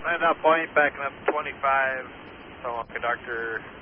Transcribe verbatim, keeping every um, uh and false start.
Land out point, backing up twenty-five, so conductor